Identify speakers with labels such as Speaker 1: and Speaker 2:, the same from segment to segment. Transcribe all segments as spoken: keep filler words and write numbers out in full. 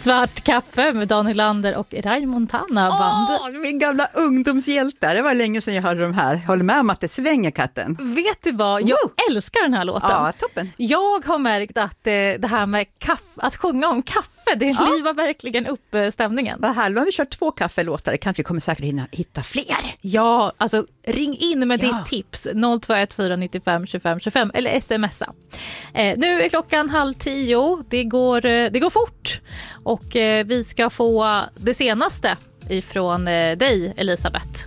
Speaker 1: Svart kaffe med Dan Hylander och Raymond Montana band.
Speaker 2: Åh, min gamla ungdomshjältar. Det var länge sedan jag hörde de här. Håller med om att det svänger, katten.
Speaker 1: Vet du vad? Jag
Speaker 2: Jo.
Speaker 1: älskar den här låten.
Speaker 2: Ja, toppen.
Speaker 1: Jag har märkt att eh, det här med kaffe, att sjunga om kaffe, det
Speaker 2: Ja.
Speaker 1: livar verkligen upp eh, stämningen.
Speaker 2: Vad här, nu har vi kört två kaffelåtar. Kanske vi kommer säkert hinna hitta fler.
Speaker 1: Ja, alltså ring in med
Speaker 2: Ja.
Speaker 1: ditt tips noll två ett fyra nio fem tjugofem tjugofem eller smsa. Eh, nu är klockan halv tio, det går, eh, det går fort och eh, vi ska få det senaste ifrån eh, dig, Elisabeth.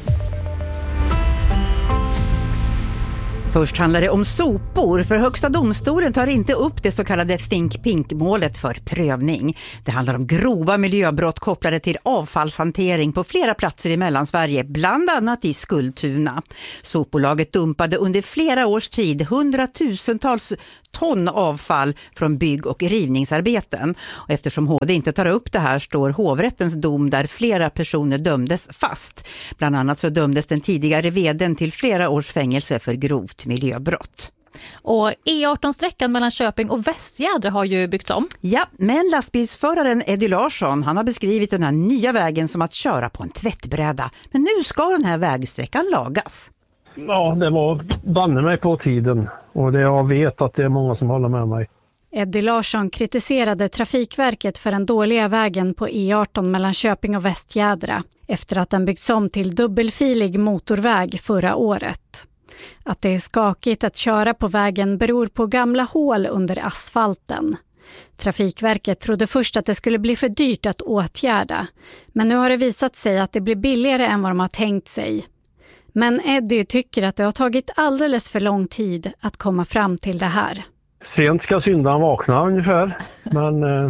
Speaker 2: Först handlar det om sopor, för Högsta domstolen tar inte upp det så kallade Think Pink-målet för prövning. Det handlar om grova miljöbrott kopplade till avfallshantering på flera platser i Mellansverige, bland annat i Skultuna. Sopbolaget dumpade under flera års tid hundratusentals ton avfall från bygg- och rivningsarbeten. Och eftersom H D inte tar upp det här står hovrättens dom där flera personer dömdes fast. Bland annat så dömdes den tidigare vdn till flera års fängelse för grovt miljöbrott.
Speaker 1: Och E arton-sträckan mellan Köping och Västjädra har ju byggts om.
Speaker 2: Ja, men lastbilsföraren Eddie Larsson, han har beskrivit den här nya vägen som att köra på en tvättbräda. Men nu ska den här vägsträckan lagas.
Speaker 3: Ja, det var banne mig på tiden och det jag vet att det är många som håller med mig.
Speaker 4: Eddie Larsson kritiserade Trafikverket för den dåliga vägen på E arton mellan Köping och Västjädra efter att den byggts om till dubbelfilig motorväg förra året. Att det är skakigt att köra på vägen beror på gamla hål under asfalten. Trafikverket trodde först att det skulle bli för dyrt att åtgärda, men nu har det visat sig att det blir billigare än vad de har tänkt sig. Men Eddie tycker att det har tagit alldeles för lång tid att komma fram till det här.
Speaker 3: Sent ska syndan vakna ungefär, men eh,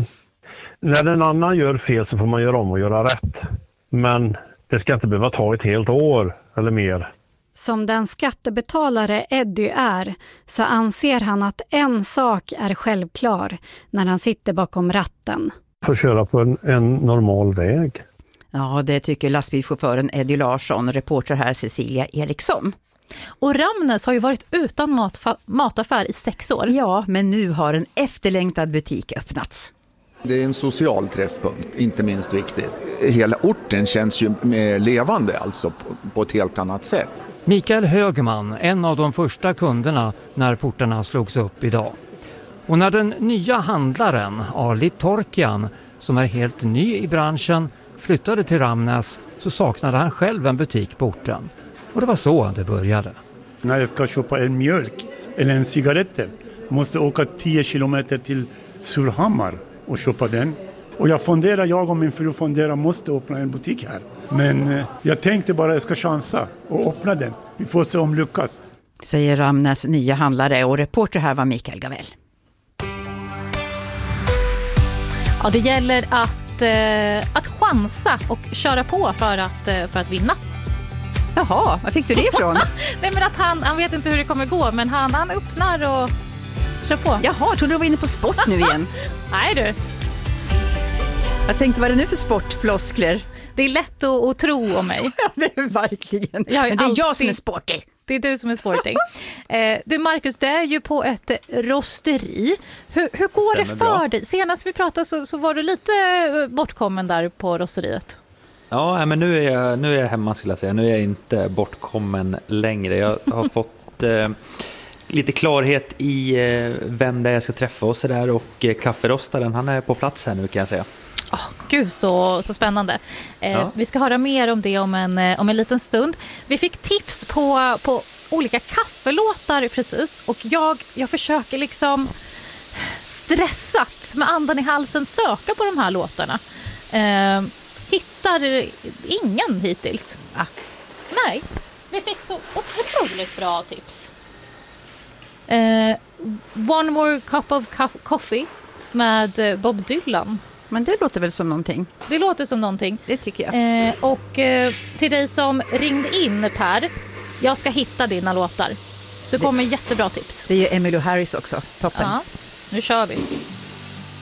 Speaker 3: när en annan gör fel så får man göra om och göra rätt. Men det ska inte behöva ta ett helt år eller mer.
Speaker 4: Som den skattebetalare Eddie är så anser han att en sak är självklar när han sitter bakom ratten.
Speaker 3: För att köra på en, en normal väg.
Speaker 2: Ja, det tycker lastbilschauffören Eddie Larsson, reporter här Cecilia Eriksson.
Speaker 1: Och Ramnäs har ju varit utan matfa- mataffär i sex år.
Speaker 2: Ja, men nu har en efterlängtad butik öppnats.
Speaker 5: Det är en social träffpunkt, inte minst viktigt. Hela orten känns ju levande, alltså på, på ett helt annat sätt.
Speaker 6: Mikael Högman, en av de första kunderna när portarna slogs upp idag. Och när den nya handlaren, Ali Torkian, som är helt ny i branschen, flyttade till Ramnäs så saknade han själv en butik på orten. Och det var så det började.
Speaker 7: När jag ska köpa en mjölk eller en cigaretter måste jag åka tio kilometer till Surhammar och köpa den. Och jag funderar, jag och min fru funderar, måste öppna en butik här. Men eh, jag tänkte bara jag ska chansa och öppna den. Vi får se om lyckas.
Speaker 2: Säger Ramnäs nya handlare, och reporter här var Mikael Gavell.
Speaker 1: Ja, det gäller att, eh, att chansa och köra på för att, eh, för att vinna.
Speaker 2: Jaha, vad fick du det ifrån?
Speaker 1: Nej, men att han, han vet inte hur det kommer gå, men han, han öppnar och kör på.
Speaker 2: Jaha, jag trodde du var inne på sport nu igen.
Speaker 1: Nej du.
Speaker 2: Jag tänkte, vad är det nu för sportfloskler?
Speaker 1: Det är lätt att, att tro om mig.
Speaker 2: Ja, det är verkligen.
Speaker 1: Jag
Speaker 2: Men det är
Speaker 1: alltid...
Speaker 2: jag som är sportig.
Speaker 1: Det är du som är sportig. eh, du Marcus, det är ju på ett rosteri. Hur, hur går Stämmer det för bra. dig? Senast vi pratade så, så var du lite bortkommen där på rosteriet.
Speaker 8: Ja, men nu är jag, nu är jag hemma skulle jag säga. Nu är jag inte bortkommen längre. Jag har fått eh, lite klarhet i eh, vem det är jag ska träffa och så där. Och eh, kafferostaren, han är på plats här nu kan jag säga.
Speaker 1: Oh, gud, så, så spännande. Eh, ja. Vi ska höra mer om det om en, om en liten stund. Vi fick tips på, på olika kaffelåtar precis. Och jag, jag försöker liksom stressat med andan i halsen söka på de här låtarna. Eh, hittar ingen hittills.
Speaker 2: Ah.
Speaker 1: Nej, vi fick så otroligt bra tips. Eh, One More Cup of co- Coffee med Bob Dylan.
Speaker 2: Men det låter väl som någonting?
Speaker 1: Det låter som någonting.
Speaker 2: Det tycker jag.
Speaker 1: Eh, och eh, till dig som ringde in, Per, jag ska hitta dina låtar. Du kommer det, jättebra tips.
Speaker 2: Det är ju Emmylou Harris också, toppen.
Speaker 1: Ja, nu kör vi.